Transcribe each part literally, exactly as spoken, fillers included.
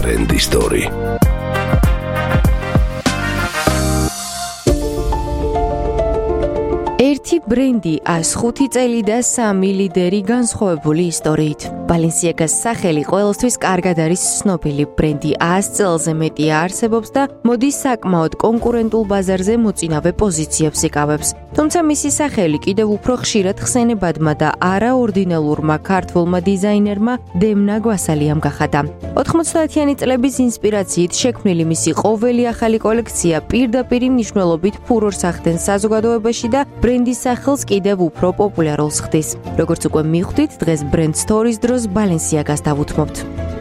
Trend Story. ერთი ბრენდი ას ხუთი წელი და სამი ლიდერი განსხვავებული ისტორიით. Balenciaga-ს სახელი ყველასთვის კარგად არის ცნობილი. ბრენდი ას წელზე მეტია არსებობს და მოდის საკმაოდ კონკურენტულ ბაზარზე მოწინავე პოზიციებს იკავებს. თუმცა მისი სახელი კიდევ უფრო ხშირად ხსენებადმა და არაორდინალურმა ქართველმა დიზაინერმა დემნა გვასალიამ გახადა. ოთხმოცდაათიანი წლების ინსპირაციით შექმნილი მისი ყოველი ახალი კოლექცია პირდაპირ მნიშვნელობით ფურორს ახდენს საზოგადოებაში და ბრენდის სახელს კიდევ უფრო პოპულარულს ხდის. როგორც უკვე მიხვდით, დღეს ბრენდ სტორის დროს Balenciaga-ს დავუთმობთ.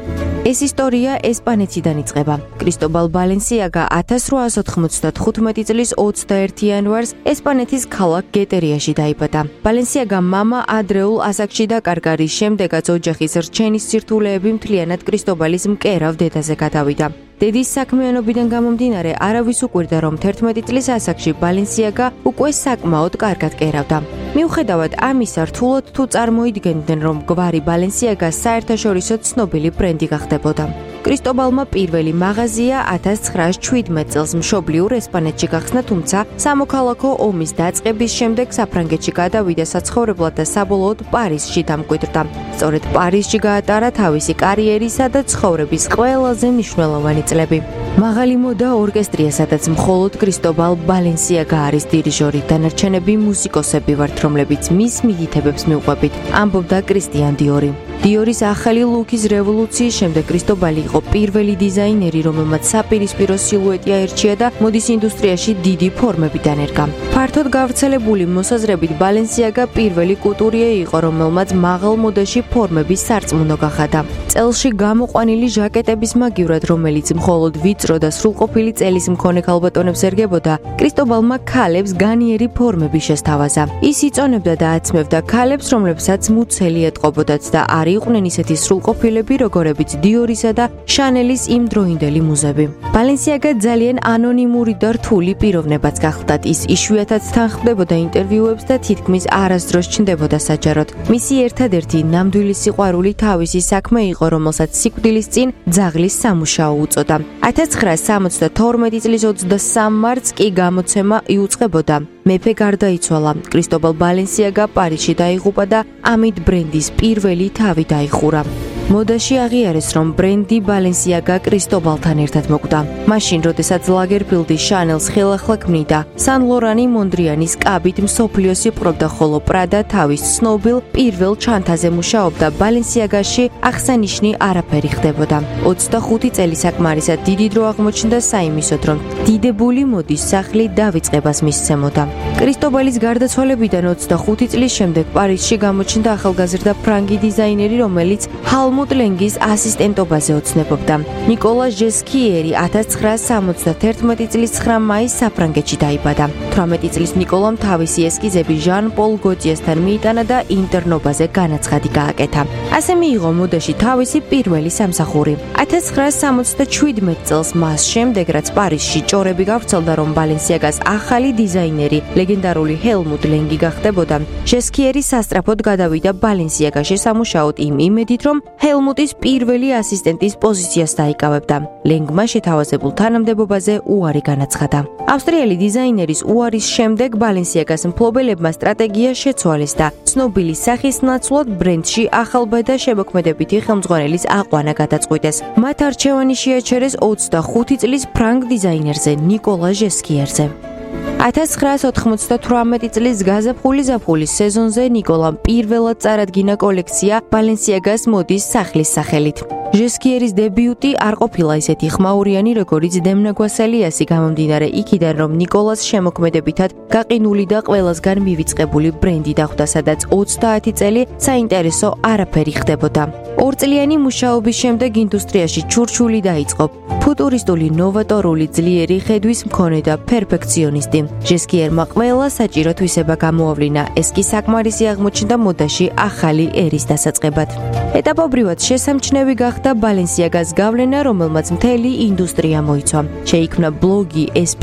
ეს ისტორია ესპანეთიდან იწყება. კრისტობალ ბალენსიაგა ათას რვაას ოთხმოცდათხუთმეტი წლის ოცდაერთი იანვარს ესპანეთის ქალაქ გეტერიაში დაიბადა. ბალენსიაგა მამა ადრეულ ასაკში დაკარგა, რის შემდეგაც ოჯახის რჩენის სირთულეები მთლიანად კრისტობალის მკერავ დედაზე გადავიდა. დედის საქმიანობიდან გამომდინარე არავის უკვირდა, რომ თერთმეტი წლის ასაკში ბალენსიაგა უკვე საკმაოდ კარგად კერავდა. მიუხედავად ამისა, რთულად თუ წარმოიდგენდნენ, რომ გვარი ბალენსიაგა საერთაშორისო ცნობილი ბრენდი გახდებოდა. კრისტობალმა პირველი მაღაზია ათას ცხრაას შვიდმეტ წელს მშობლიურ ესპანეთში გახსნა, თუმცა სამოქალაქო ომის დაწყების შემდეგ საფრანგეთში გადავიდა საცხოვრებლად და საბოლოოდ პარიზში დამკვიდრდა. სწორედ პარიზში გაატარა თავისი კარიერისა და ცხოვრების ყველაზე მნიშვნელოვანი წლები. მაღალი მოდა ორკესტრია, სადაც მხოლოდ კრისტობალ ბალენსიაგა არის დირიჟორი, დანარჩენები მუსიკოსები ვართ, რომლებიც მის მითითებებს მიუყვებით, ამბობდა კრისტიან დიორი. დიორის ახალი ლუკის რევოლუციის შემდეგ კრისტობალი იყო პირველი დიზაინერი, რომელმაც საპირისპირო სილუეტი აირჩია და მოდის ინდუსტრიაში დიდი ფორმები დანერგა. ფართოდ გავრცელებული მოსაზრებით ბალენსიაგა პირველი კუტურიე იყო, რომელმაც მაღალ მოდაში ფორმების სარწმუნო გახადა. წელში გამოყვანილი ჟაკეტების მაგივრად, რომელიც მხოლოდ ვიწრო და სრულყოფილი წელის მქონე ქალბატონებს ერგებოდა, კრისტობალმა ქალებს განიერი ფორმები შესთავაზა. ის იწონებდა და აცმევდა ქალებს, რომლებსაც მუცელი ეტყობოდათ და არ იყვნენ ისეთი სრულყოფილები, როგორებიც დიორისა და შანელის იმდროინდელი მუზები. ბალენსიაგა ძალიან ანონიმური და რთული პიროვნებაც გახლდათ. ის იშვიათად თანხმდებოდა ინტერვიუებს და თითქმის არასდროს ჩნდებოდა საჯაროდ. მისი ერთადერთი ნამდვილი სიყვარული თავისი საქმე იყო, რომელსაც სიკვდილის წინ ძაღლის სამუშაო უწოდა. ათას ცხრაას სამოცდათორმეტი წლის ოცდასამ მარტს კი გამოცემა იუწყებოდა. მეფე გარდაიცვალა. კრისტობალ ბალენსიაგა პარიზში დაიღუპა და ამით ბრენდის პირველი თავი დაიხურა. მოდაში აღიარეს, რომ ბრენდი ბალენსიაგა კრისტობალთან ერთად მოკვდა. მაშინ, როდესაც ლაგერფილდი შანელს ხელახლა ქმნიდა, სან ლორანი მონდრიანის კაბით მსოფლიოს იპყრობდა, ხოლო პრადა თავის ცნობილ პირველ ჩანთაზე მუშაობდა, ბალენსიაგაში აღსანიშნი არაფერი ხდებოდა. ოცდახუთი წელი საკმარისად დიდი დრო აღმოჩნდა საიმისოდ, რომ დიდებული მოდის სახლი დავიწყებას მისცემოდა. კრისტობალის გარდაცვალებიდან ოცდახუთი წლის შემდეგ პარიზში გამოჩნდა ახალგაზრდა ფრანგი დიზაინერი, რომელიც ჰალმუტ ლენგის ასისტენტობაზე ოცნებობდა. ნიკოლა ჟესკიერი ათას ცხრაას სამოცდათერთმეტი წლის ცხრა მაისს საფრანგეთში დაიბადა. თვრამეტი წლის ნიკოლამ თავისი ესკიზები ჟან პოლ გოტიესთან მიიტანა და ინტერნობაზე განაცხადი გააკეთა. ასე მიიღო მოდაში თავისი პირველი სამსახური. ათას ცხრაას სამოცდაშვიდმეტ წელს მას შემდეგ, რაც პარიზში ჭორები გავრცელდა, რომ ბალენსიაგას ახალი დიზაინერი ლეგენდარული ჰელმუტ ლენგი გახდებოდა, ჟესკიერი სასწრაფოდ გადავიდა ბალენსიაგაში სამუშაოდ იმ იმედით, რომ ჰელმუტის პირველი ასისტენტის პოზიციას დაიკავებდა. ლენგმა შეთავაზებულ თანამდებობაზე უარი განაცხადა. ავსტრიელი დიზაინერის უარის შემდეგ ბალენსიაგას მფლობელებმა სტრატეგია შეცვალეს და ცნობილი სახის ნაცვლად ბრენდში ახალბა და შემოქმედებითი ხელმძღვანელის აყვანა გადაწყვიტეს. მათ არჩევანი შეაჩერეს ოცდახუთი წლის ფრანგ დიზაინერზე, ნიკოლა ჟესკიერზე. ათას ცხრაას ოთხმოცდათვრამეტი წლის გაზაფხული ზაფხულის სეზონზე ნიკოლამ პირველად წარადგინა კოლექცია ბალენსიაგას მოდის სახლის სახელით. ჟესკიერის დებიუტი არ ყოფილა ისეთი ხმაურიანი, როგორიც დემნა გვასალიასი, გამომდინარე იქიდან, რომ ნიკოლას შემოქმედებითად გაყინული და ყველასგან მივიწყებული ბრენდი დახვდა, სადაც ოცდაათი წელი საინტერესო არაფერი ხდებოდა. ორწლიანი მუშაობის შემდეგ ინდუსტრიაში ჩურჩული დაიწყო. ფუტურისტული, ნოვატორული, ძლიერი ხედვის მქონე და პერფექციონისტი. ჟესკიერმა ყველა საჭირო თვისება გამოავლინა. ეს კი საკმარისი აღმოჩნდა მოდაში ახალი ერის დასაწყებად. ეტაპობრივად შესამჩნევი გახდა ბალენსიაგას გავლენა, რომელმაც მთელი ინდუსტრია მოიცვა. შეიქმნა ბლოგი, ეს